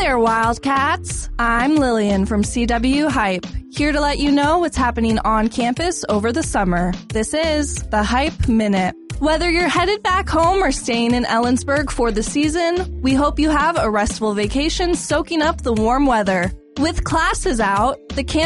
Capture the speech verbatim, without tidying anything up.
there, Wildcats! I'm Lillian from C W Hype, here to let you know what's happening on campus over the summer. This is the Hype Minute. Whether you're headed back home or staying in Ellensburg for the season, we hope you have a restful vacation soaking up the warm weather. With classes out, the campus